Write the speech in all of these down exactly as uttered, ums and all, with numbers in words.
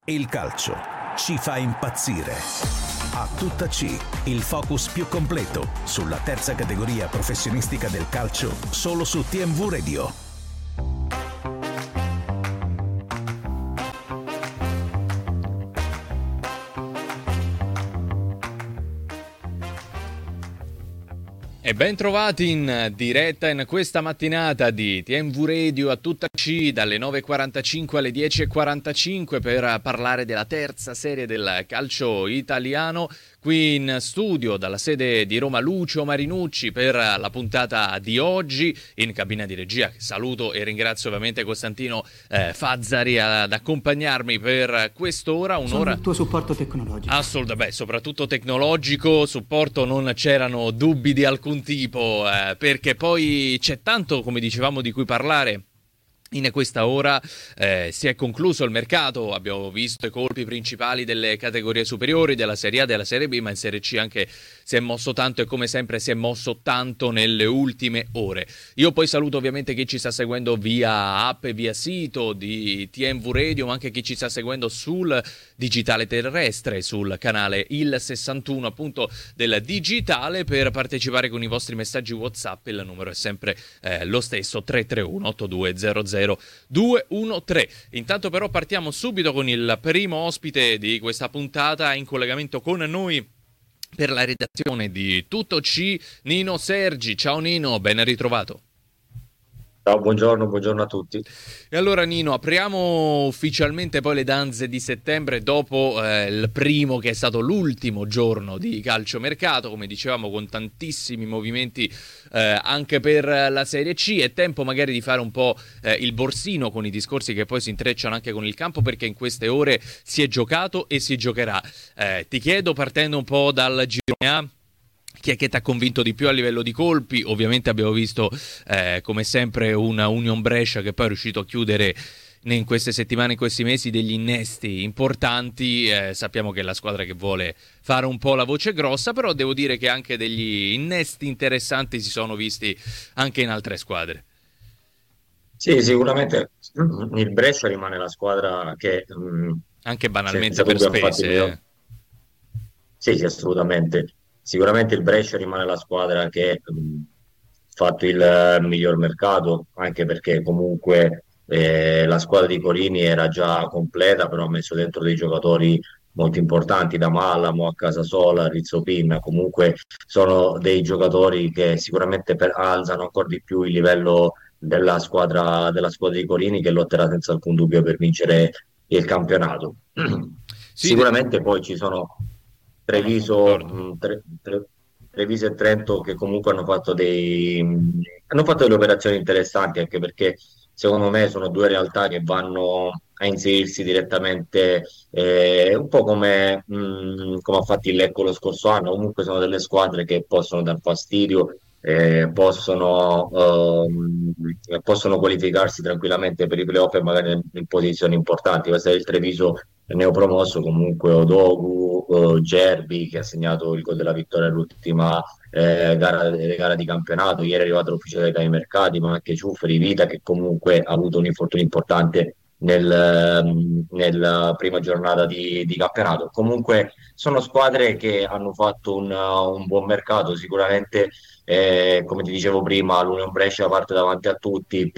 Il calcio ci fa impazzire. A tutta C, il focus più completo sulla terza categoria professionistica del calcio, solo su T M V Radio. E ben trovati in diretta in questa mattinata di T M V Radio a tutta C dalle nove e quarantacinque alle dieci e quarantacinque per parlare della terza serie del calcio italiano. Qui in studio dalla sede di Roma Lucio Marinucci per la puntata di oggi, in cabina di regia saluto e ringrazio ovviamente Costantino eh, Fazzari ad accompagnarmi per quest'ora, un'ora. Sono il tuo supporto tecnologico. Assolutamente, beh, soprattutto tecnologico, supporto non c'erano dubbi di alcun tipo, eh, perché poi c'è tanto, come dicevamo, di cui parlare. In questa ora eh, si è concluso il mercato, abbiamo visto i colpi principali delle categorie superiori, della Serie A, della Serie B, ma in Serie C anche si è mosso tanto e come sempre si è mosso tanto nelle ultime ore. Io poi saluto ovviamente chi ci sta seguendo via app e via sito di T M V Radio, ma anche chi ci sta seguendo sul digitale terrestre, sul canale Il sessantuno appunto del digitale. Per partecipare con i vostri messaggi WhatsApp il numero è sempre eh, lo stesso, tre tre uno otto due zero zero due uno tre. Intanto però partiamo subito con il primo ospite di questa puntata in collegamento con noi per la redazione di Tutto C, Nino Sergi. Ciao Nino, ben ritrovato. Ciao, buongiorno, buongiorno a tutti. E allora Nino, apriamo ufficialmente poi le danze di settembre dopo eh, il primo che è stato l'ultimo giorno di calciomercato, come dicevamo con tantissimi movimenti eh, anche per la Serie C. È tempo magari di fare un po' eh, il borsino con i discorsi che poi si intrecciano anche con il campo, perché in queste ore si è giocato e si giocherà. Eh, ti chiedo, partendo un po' dal girone A, chi è che ti ha convinto di più a livello di colpi? Ovviamente abbiamo visto eh, come sempre una Union Brescia che poi è riuscito a chiudere in queste settimane, in questi mesi, degli innesti importanti. Eh, sappiamo che è la squadra che vuole fare un po' la voce grossa, però devo dire che anche degli innesti interessanti si sono visti anche in altre squadre. Sì, sicuramente il Brescia rimane la squadra che mh, anche banalmente per spese. Eh. Sì, sì, assolutamente. Sicuramente il Brescia rimane la squadra che ha fatto il eh, miglior mercato, anche perché comunque eh, la squadra di Corini era già completa, però ha messo dentro dei giocatori molto importanti, da Malamo a Casasola, Rizzo Pinna. Comunque sono dei giocatori che sicuramente per, alzano ancora di più il livello della squadra, della squadra di Corini, che lotterà senza alcun dubbio per vincere il campionato. Sì, Sicuramente de- poi ci sono Treviso, mh, Tre- Tre- Treviso e Trento che comunque hanno fatto dei mh, hanno fatto delle operazioni interessanti, anche perché secondo me sono due realtà che vanno a inserirsi direttamente, eh, un po' come, mh, come ha fatto il Lecco lo scorso anno. Comunque sono delle squadre che possono dar fastidio, eh, possono, ehm, possono qualificarsi tranquillamente per i playoff e magari in, in posizioni importanti. Questo è il Treviso neopromosso, comunque Odogu, eh, Gerbi che ha segnato il gol della vittoria all'ultima eh, gara, gara di campionato. Ieri è arrivato l'ufficiale dei mercati, ma anche Ciufferi, Vita, che comunque ha avuto un infortunio importante nel, ehm, nella prima giornata di, di campionato. Comunque sono squadre che hanno fatto un, un buon mercato. Sicuramente eh, come ti dicevo prima, l'Union Brescia parte davanti a tutti,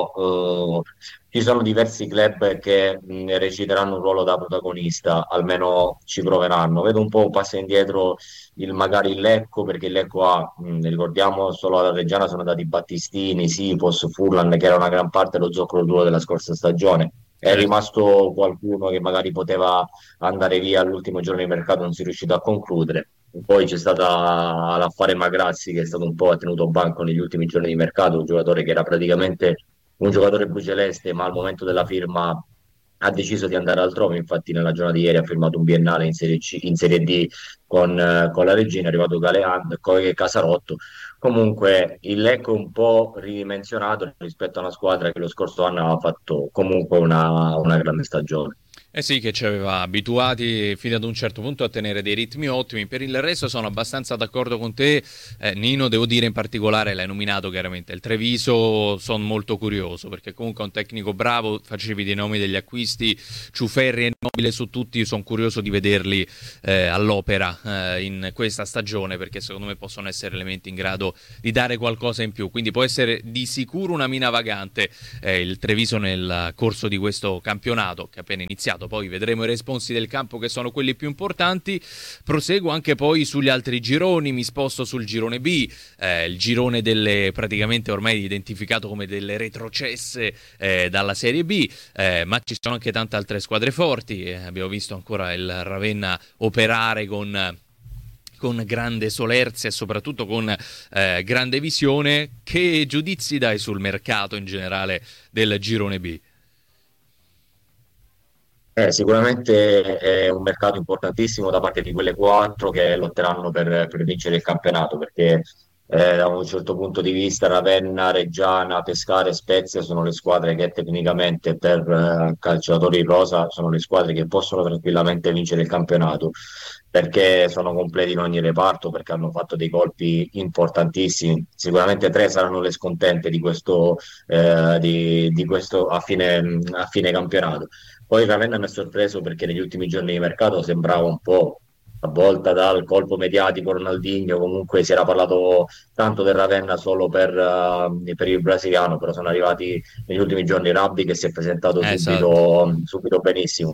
però eh, ci sono diversi club che mh, reciteranno un ruolo da protagonista, almeno ci proveranno. Vedo un po' un passo indietro il, magari il Lecco, perché il Lecco ha, mh, ricordiamo, solo alla Reggiana sono andati Battistini, Sipos, Furlan, che era una gran parte dello zoccolo duro della scorsa stagione. È certo. rimasto qualcuno che magari poteva andare via all'ultimo giorno di mercato, non si è riuscito a concludere. Poi c'è stata l'affare Magrazzi, che è stato un po' tenuto banco negli ultimi giorni di mercato, un giocatore che era praticamente un giocatore bluceleste, ma al momento della firma ha deciso di andare altrove. Infatti nella giornata di ieri ha firmato un biennale in Serie C, in Serie D con, eh, con la Regina, è arrivato Galean, poi Casarotto. Comunque il Lecco è un po' ridimensionato rispetto a una squadra che lo scorso anno ha fatto comunque una, una grande stagione. Eh sì, che ci aveva abituati fino ad un certo punto a tenere dei ritmi ottimi. Per il resto sono abbastanza d'accordo con te, eh, Nino. Devo dire, in particolare l'hai nominato chiaramente il Treviso, sono molto curioso perché comunque è un tecnico bravo. Facevi dei nomi degli acquisti, Ciuferri e Nobile su tutti, sono curioso di vederli eh, all'opera eh, in questa stagione, perché secondo me possono essere elementi in grado di dare qualcosa in più, quindi può essere di sicuro una mina vagante eh, il Treviso nel corso di questo campionato che è appena iniziato. Poi vedremo i responsi del campo, che sono quelli più importanti. Proseguo anche poi sugli altri gironi, mi sposto sul girone B, eh, il girone delle praticamente ormai identificato come delle retrocesse eh, dalla Serie B, eh, ma ci sono anche tante altre squadre forti. Eh, abbiamo visto ancora il Ravenna operare con con grande solerzia e soprattutto con eh, grande visione. Che giudizi dai sul mercato in generale del girone B? Eh, sicuramente è un mercato importantissimo da parte di quelle quattro che lotteranno per, per vincere il campionato, perché eh, da un certo punto di vista Ravenna, Reggiana, Pescara e Spezia sono le squadre che tecnicamente per eh, calciatori in rosa sono le squadre che possono tranquillamente vincere il campionato, perché sono completi in ogni reparto, perché hanno fatto dei colpi importantissimi. Sicuramente tre saranno le scontente di questo, eh, di, di questo a fine, a fine campionato. Poi Ravenna mi ha sorpreso perché negli ultimi giorni di mercato sembrava un po' avvolta dal colpo mediatico Ronaldinho, comunque si era parlato tanto del Ravenna solo per, eh, per il brasiliano, però sono arrivati negli ultimi giorni Rabbi che si è presentato Eh, esatto. subito, subito benissimo.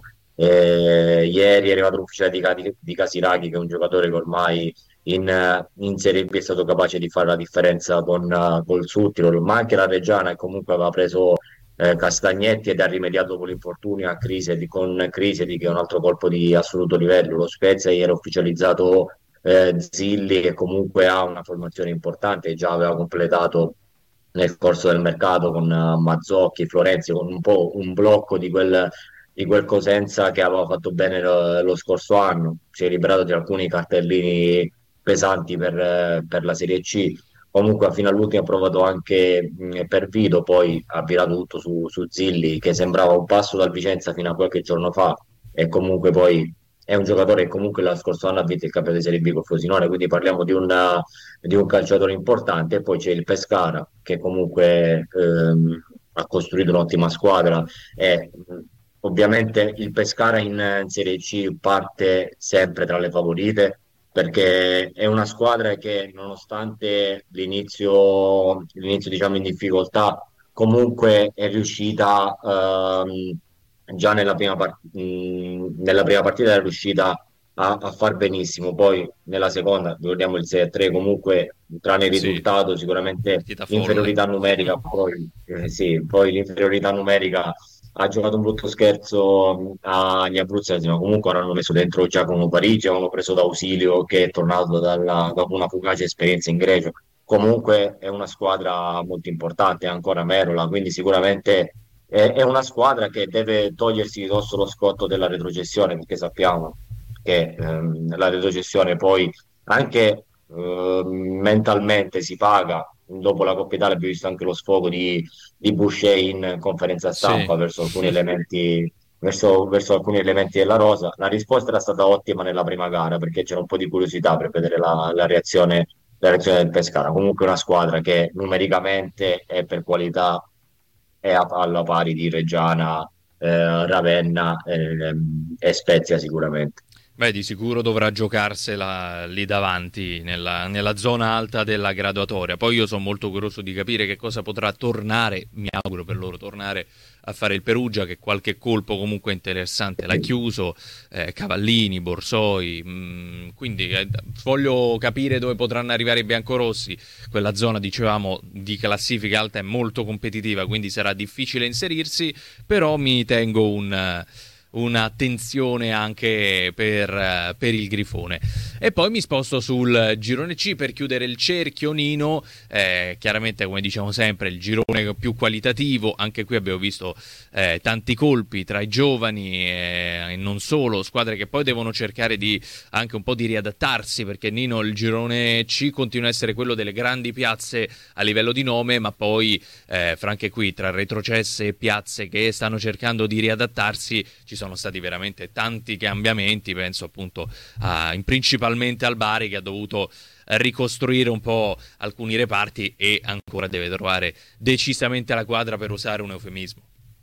E ieri è arrivato l'ufficiale di, Cati- di Casiraghi, che è un giocatore che ormai in, in Serie B è stato capace di fare la differenza con, eh, col Suttirol, ma anche la Reggiana, che comunque aveva preso eh, Castagnetti ed ha rimediato con l'infortunio a Crisedi, con Crisedi che è un altro colpo di assoluto livello. Lo Spezia ieri ha ufficializzato eh, Zilli, che comunque ha una formazione importante e già aveva completato nel corso del mercato con uh, Mazzocchi, Florenzi, con un po' un blocco di quel, di quel Cosenza che aveva fatto bene lo, lo scorso anno. Si è liberato di alcuni cartellini pesanti per, eh, per la Serie C. Comunque fino all'ultimo ha provato anche mh, per Vito, poi ha virato tutto su, su Zilli, che sembrava un passo dal Vicenza fino a qualche giorno fa, e comunque poi è un giocatore che comunque l'anno scorso anno ha vinto il campionato di Serie B con Frosinone, quindi parliamo di un, di un calciatore importante. E poi c'è il Pescara, che comunque ehm, ha costruito un'ottima squadra, e mh, ovviamente il Pescara in, in Serie C parte sempre tra le favorite, perché è una squadra che nonostante l'inizio, l'inizio diciamo in difficoltà, comunque è riuscita ehm, già nella prima, par- mh, nella prima partita è riuscita a, a far benissimo. Poi nella seconda, ricordiamo il sei a tre, comunque tranne il Sì, risultato, sicuramente partita folle. l'inferiorità numerica, poi, eh, sì, poi l'inferiorità numerica ha giocato un brutto scherzo mh, agli abruzzesi, ma comunque hanno messo dentro Giacomo Parigi, avevano preso d'ausilio che è tornato dalla- dopo una fugace esperienza in Grecia. Comunque è una squadra molto importante, è ancora Merola, quindi sicuramente è, è una squadra che deve togliersi di dosso lo scotto della retrocessione, perché sappiamo che ehm, la retrocessione poi anche ehm, mentalmente si paga. Dopo la Coppa Italia abbiamo visto anche lo sfogo di, di Boucher in conferenza Sì. stampa verso alcuni elementi, verso, verso alcuni elementi della rosa. La risposta era stata ottima nella prima gara, perché c'era un po' di curiosità per vedere la, la reazione, la reazione del Pescara. Comunque una squadra che numericamente e per qualità è a- alla pari di Reggiana, eh, Ravenna eh, e Spezia sicuramente. Beh, di sicuro dovrà giocarsela lì davanti, nella, nella zona alta della graduatoria. Poi io sono molto curioso di capire che cosa potrà tornare, mi auguro per loro, tornare a fare il Perugia, che qualche colpo comunque interessante l'ha chiuso, eh, Cavallini, Borsoi, mh, quindi eh, voglio capire dove potranno arrivare i biancorossi. Quella zona, dicevamo, di classifica alta è molto competitiva, quindi sarà difficile inserirsi, però mi tengo un... un'attenzione anche per, uh, per il Grifone. E poi mi sposto sul girone C per chiudere il cerchio, Nino. Eh, chiaramente, come diciamo sempre, il girone più qualitativo. Anche qui abbiamo visto eh, tanti colpi tra i giovani eh, e non solo, squadre che poi devono cercare di anche un po' di riadattarsi, perché Nino, il girone C continua a essere quello delle grandi piazze a livello di nome, ma poi eh, fra anche qui tra retrocesse e piazze che stanno cercando di riadattarsi ci sono sono stati veramente tanti cambiamenti, penso appunto a, in, principalmente al Bari, che ha dovuto ricostruire un po' alcuni reparti e ancora deve trovare decisamente la quadra, per usare un eufemismo.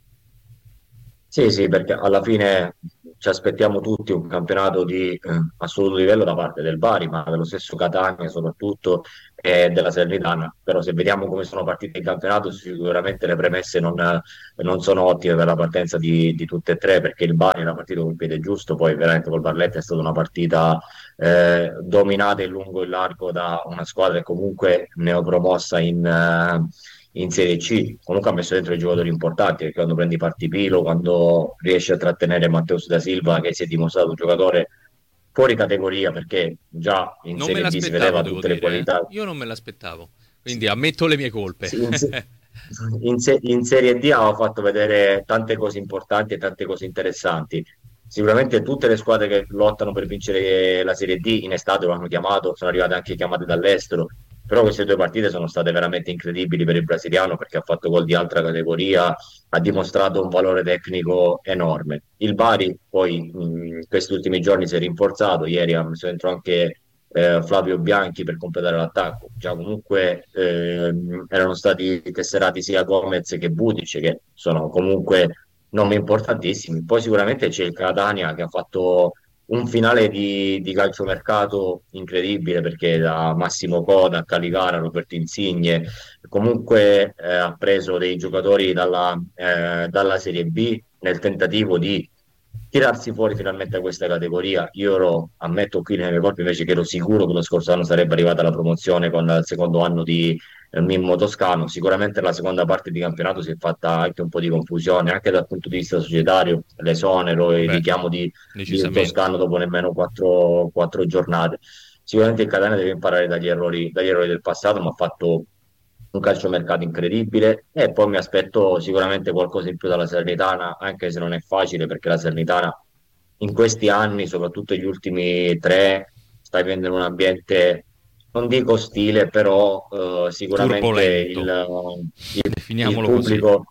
Sì, sì, perché alla fine ci aspettiamo tutti un campionato di eh, assoluto livello da parte del Bari, ma dello stesso Catania soprattutto, e della Salernitana. Però se vediamo come sono partite il campionato, sicuramente le premesse non, non sono ottime per la partenza di, di tutte e tre, perché il Bari era partito col piede giusto, poi veramente col Barletta è stata una partita eh, dominata in lungo e in largo da una squadra che comunque neopromossa in... eh, in Serie C. Comunque ha messo dentro i giocatori importanti, perché quando prendi Partipilo, quando riesce a trattenere Matteus da Silva, che si è dimostrato un giocatore fuori categoria, perché già in Non me Serie B si l'aspettavo, vedeva devo tutte le dire, eh? qualità. Io non me l'aspettavo, quindi ammetto le mie colpe. Sì, in, se- in se- in Serie D aveva fatto vedere tante cose importanti e tante cose interessanti. Sicuramente tutte le squadre che lottano per vincere la Serie D in estate lo hanno chiamato, sono arrivate anche chiamate dall'estero, però queste due partite sono state veramente incredibili per il brasiliano, perché ha fatto gol di altra categoria, ha dimostrato un valore tecnico enorme. Il Bari poi mh, in questi ultimi giorni si è rinforzato, ieri ha messo dentro anche eh, Flavio Bianchi per completare l'attacco. Già comunque ehm, erano stati tesserati sia Gomez che Budic, che sono comunque nomi importantissimi. Poi sicuramente c'è il Catania, che ha fatto un finale di, di calciomercato incredibile, perché da Massimo Coda a Caligara, Roberto Insigne, comunque eh, ha preso dei giocatori dalla, eh, dalla Serie B nel tentativo di tirarsi fuori finalmente da questa categoria. Io ero, ammetto qui nelle colpe invece, che ero sicuro che lo scorso anno sarebbe arrivata la promozione con il secondo anno di eh, Mimmo Toscano. Sicuramente la seconda parte di campionato si è fatta anche un po' di confusione, anche dal punto di vista societario, l'esonero e il Beh, richiamo di, di decisamente. Toscano dopo nemmeno quattro, quattro giornate. Sicuramente il Catania deve imparare dagli errori, dagli errori del passato, ma ha fatto un calciomercato incredibile, e poi mi aspetto sicuramente qualcosa in più dalla Salernitana, anche se non è facile, perché la Salernitana in questi anni, soprattutto gli ultimi tre, sta vivendo in un ambiente, non dico ostile, però eh, sicuramente Turbolento, il, il, il definiamolo così. pubblico,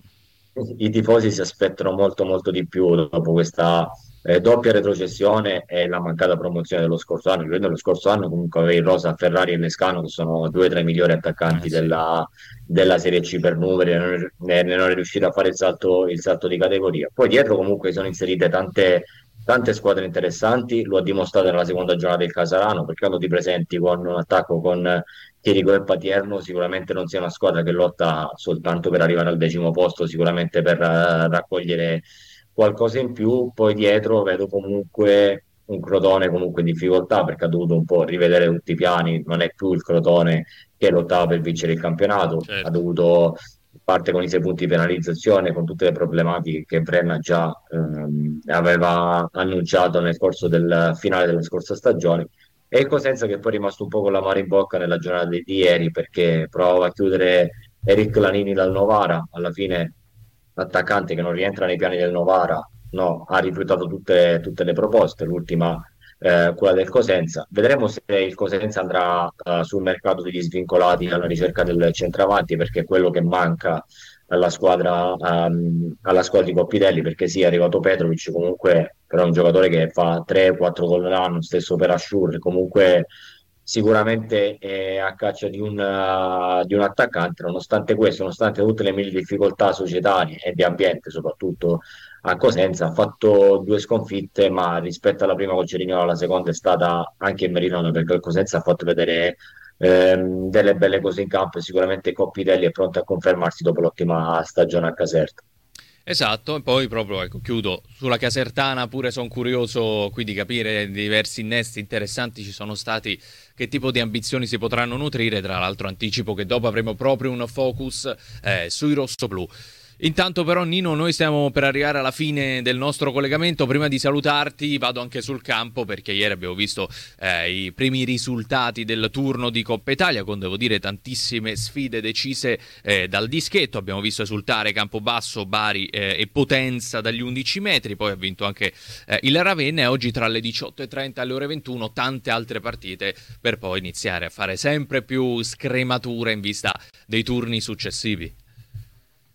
i tifosi si aspettano molto molto di più dopo questa eh, doppia retrocessione e la mancata promozione dello scorso anno. Ricordo lo scorso anno comunque avevi Rosa, Ferrari e Lescano, che sono due tra i migliori Eh attaccanti sì. della, della Serie C per numeri, e non, e non è riuscito a fare il salto, il salto di categoria. Poi dietro comunque sono inserite tante, tante squadre interessanti, lo ha dimostrato nella seconda giornata del Casarano, perché quando ti presenti con un attacco con Chirico e Patierno, sicuramente non sia una squadra che lotta soltanto per arrivare al decimo posto, sicuramente per uh, raccogliere qualcosa in più. Poi dietro vedo comunque un Crotone comunque in difficoltà, perché ha dovuto un po' rivedere tutti i piani, non è più il Crotone che lottava per vincere il campionato, ha Certo. dovuto parte con i sei punti di penalizzazione, con tutte le problematiche che Brenna già ehm, aveva annunciato nel corso del finale della scorsa stagione. E il Cosenza, che poi è rimasto un po' con l'amaro in bocca nella giornata di ieri, perché provava a chiudere Eric Lanini dal Novara, alla fine l'attaccante che non rientra nei piani del Novara, no, ha rifiutato tutte, tutte le proposte, l'ultima eh, quella del Cosenza. Vedremo se il Cosenza andrà eh, sul mercato degli svincolati alla ricerca del centravanti, perché è quello che manca alla squadra, ehm, alla squadra di Coppitelli, perché sì, è arrivato Petrovic, comunque però è un giocatore che fa tre quattro gol l'anno, stesso per Asciur, comunque sicuramente è a caccia di un, uh, di un attaccante. Nonostante questo, nonostante tutte le mille difficoltà societarie e di ambiente, soprattutto a Cosenza, ha fatto due sconfitte, ma rispetto alla prima con Cerignola, la seconda è stata anche in meritone, perché il Cosenza ha fatto vedere ehm, delle belle cose in campo, e sicuramente Coppitelli è pronto a confermarsi dopo l'ottima stagione a Caserta. Esatto, e poi proprio, ecco, chiudo sulla Casertana, pure sono curioso qui di capire diversi innesti interessanti ci sono stati, che tipo di ambizioni si potranno nutrire. Tra l'altro anticipo che dopo avremo proprio un focus eh, sui rossoblù. Intanto però Nino, noi stiamo per arrivare alla fine del nostro collegamento. Prima di salutarti vado anche sul campo, perché ieri abbiamo visto eh, i primi risultati del turno di Coppa Italia, con, devo dire, tantissime sfide decise eh, dal dischetto. Abbiamo visto esultare Campobasso, Bari eh, e Potenza dagli undici metri, poi ha vinto anche eh, il Ravenna, e oggi tra le diciotto e trenta e le ore ventuno tante altre partite, per poi iniziare a fare sempre più scremature in vista dei turni successivi.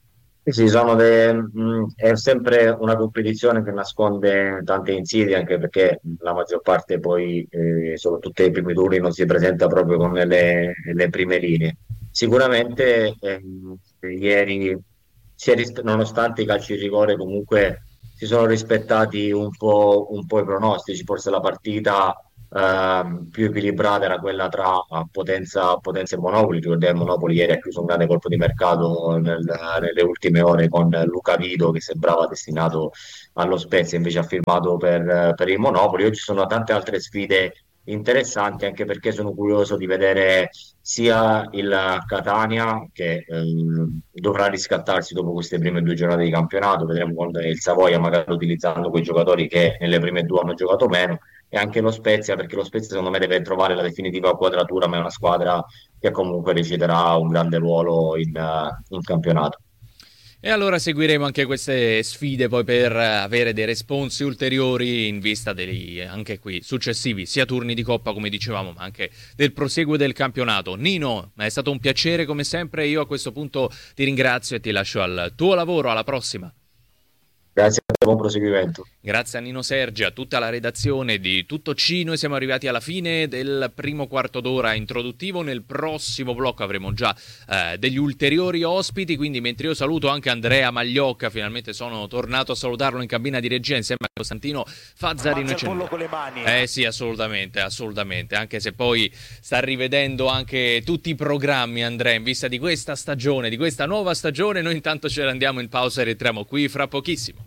Sì, sono de- mh, è sempre una competizione che nasconde tante insidie, anche perché la maggior parte poi, eh, soprattutto ai primi turni, non si presenta proprio con le, le prime linee. Sicuramente ehm, ieri, si è ris- nonostante i calci di rigore, comunque si sono rispettati un po', un po' i pronostici. Forse la partita ehm, più equilibrata era quella tra eh, Potenza, Potenza e Monopoli. Ricordiamo, Monopoli ieri ha chiuso un grande colpo di mercato nel- nelle ultime ore con Luca Vido, che sembrava destinato allo Spezia, invece ha firmato per, per il Monopoli. Oggi ci sono tante altre sfide interessanti, anche perché sono curioso di vedere sia il Catania, che ehm, dovrà riscattarsi dopo queste prime due giornate di campionato. Vedremo con il Savoia, magari utilizzando quei giocatori che nelle prime due hanno giocato meno, e anche lo Spezia, perché lo Spezia secondo me deve trovare la definitiva quadratura, ma è una squadra che comunque reciterà un grande ruolo in, eh, in campionato. E allora seguiremo anche queste sfide poi per avere dei responsi ulteriori in vista degli anche qui successivi sia turni di Coppa come dicevamo, ma anche del proseguo del campionato. Nino, è stato un piacere come sempre, io a questo punto ti ringrazio e ti lascio al tuo lavoro, alla prossima. Grazie a te, buon proseguimento. Grazie a Nino Sergi, a tutta la redazione di Tutto C. Noi siamo arrivati alla fine del primo quarto d'ora introduttivo. Nel prossimo blocco avremo già eh, degli ulteriori ospiti, quindi mentre io saluto anche Andrea Magliocca, finalmente sono tornato a salutarlo in cabina di regia insieme a Costantino Fazzarino. Mangia il pollo con le mani. Eh sì, assolutamente, assolutamente, anche se poi sta rivedendo anche tutti i programmi, Andrea, in vista di questa stagione, di questa nuova stagione. Noi intanto ce ne andiamo in pausa e rientriamo qui fra pochissimo.